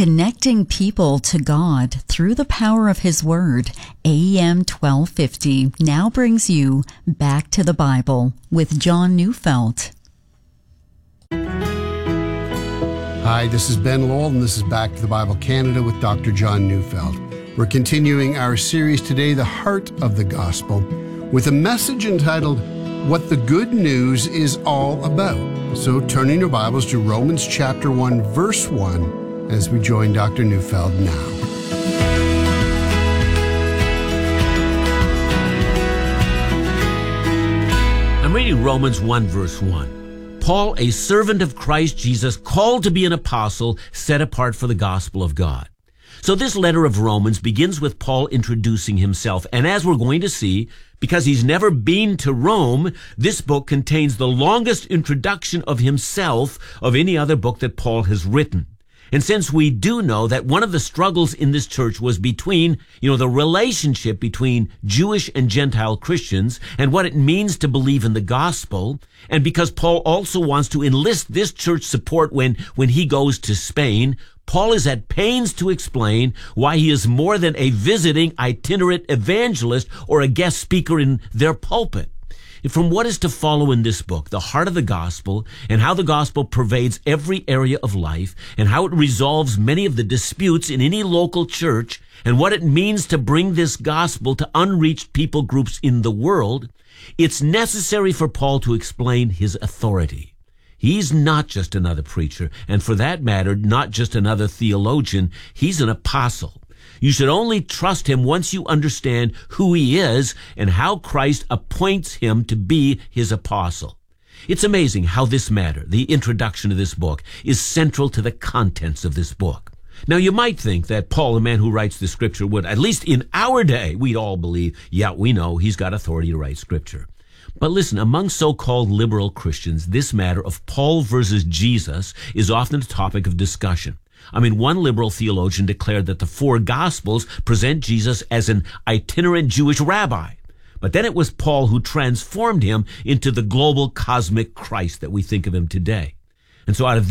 Connecting people to God through the power of His Word, AM 1250 now brings you Back to the Bible with John Neufeld. Hi, this is Ben Lowell, and this is Back to the Bible Canada with Dr. John Neufeld. We're continuing our series today, The Heart of the Gospel, with a message entitled, What the Good News is All About. So turning your Bibles to Romans chapter 1, verse 1, as we join Dr. Neufeld now. I'm reading Romans 1, verse 1. Paul, a servant of Christ Jesus, called to be an apostle, set apart for the gospel of God. So this letter of Romans begins with Paul introducing himself. And as we're going to see, because he's never been to Rome, this book contains the longest introduction of himself of any other book that Paul has written. And since we do know that one of the struggles in this church was between, the relationship between Jewish and Gentile Christians and what it means to believe in the gospel, and because Paul also wants to enlist this church support when he goes to Spain, Paul is at pains to explain why he is more than a visiting itinerant evangelist or a guest speaker in their pulpit. From what is to follow in this book, the heart of the gospel, and how the gospel pervades every area of life, and how it resolves many of the disputes in any local church, and what it means to bring this gospel to unreached people groups in the world, it's necessary for Paul to explain his authority. He's not just another preacher, and for that matter, not just another theologian. He's an apostle. You should only trust him once you understand who he is and how Christ appoints him to be his apostle. It's amazing how this matter, the introduction of this book, is central to the contents of this book. Now, you might think that Paul, the man who writes the scripture, would, at least in our day, we'd all believe, we know he's got authority to write scripture. But listen, among so-called liberal Christians, this matter of Paul versus Jesus is often a topic of discussion. One liberal theologian declared that the four Gospels present Jesus as an itinerant Jewish rabbi. But then it was Paul who transformed him into the global cosmic Christ that we think of him today. And so out of